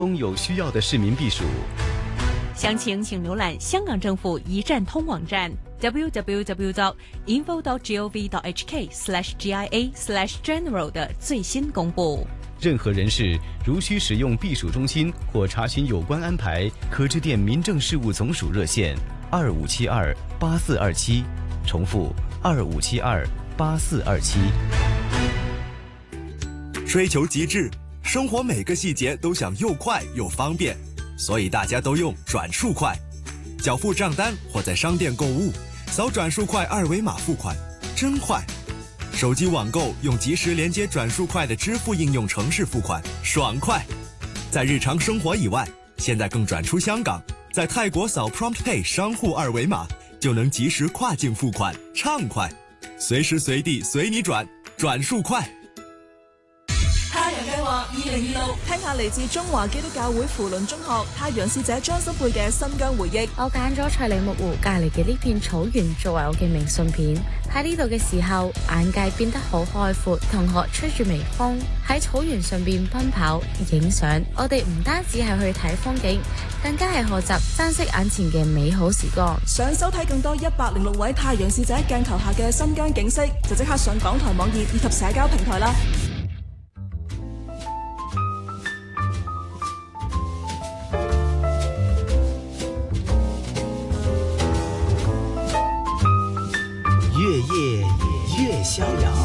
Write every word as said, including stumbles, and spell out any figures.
供有需要的市民避暑。 详情请浏览香港政府一站通网站 double-u double-u double-u dot info dot gov dot h k slash g i a slash general 的最新公布。 任何人士如需使用避暑中心或查询有关安排，可致电民政事务总署热线二五七二八四二七，重复二五七二八四二七。 追求极致，生活每个细节都想又快又方便，所以大家都用转数快。缴付账单或在商店购物，扫转数快二维码付款，真快。手机网购用即时连接转数快的支付应用程式付款，爽快。在日常生活以外，现在更转出香港，在泰国扫 PromptPay 商户二维码就能及时跨境付款，畅快。随時隨地隨你轉，轉數快。 太陽計劃二零二六，聽下嚟自中華基督教會扶輪中學太陽使者張心佩嘅新疆回憶。 我揀咗翠里木湖隔離嘅呢片草原作為我嘅明信片。喺呢度嘅時候，眼界變得好開闊，同學吹住微風，喺草原上邊奔跑、影相。我哋唔單止係去睇風景，更加係學習珍惜眼前嘅美好時光。 想收睇更多一百零六位太陽使者鏡頭下嘅新疆景色，就即刻上港台網頁以及社交平台啦。 越夜越逍遥。